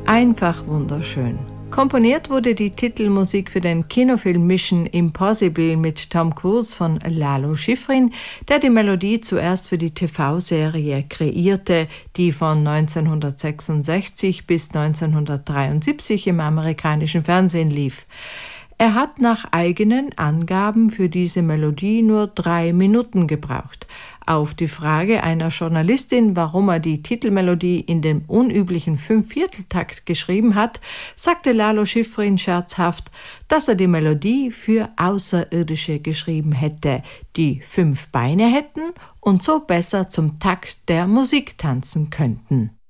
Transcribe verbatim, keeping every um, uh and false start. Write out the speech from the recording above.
Einfach wunderschön. Komponiert wurde die Titelmusik für den Kinofilm Mission Impossible mit Tom Cruise von Lalo Schifrin, der die Melodie zuerst für die T V-Serie kreierte, die von neunzehnhundertsechsundsechzig bis neunzehnhundertdreiundsiebzig im amerikanischen Fernsehen lief. Er hat nach eigenen Angaben für diese Melodie nur drei Minuten gebraucht. Auf die Frage einer Journalistin, warum er die Titelmelodie in dem unüblichen Fünfvierteltakt geschrieben hat, sagte Lalo Schifrin scherzhaft, dass er die Melodie für Außerirdische geschrieben hätte, die fünf Beine hätten und so besser zum Takt der Musik tanzen könnten.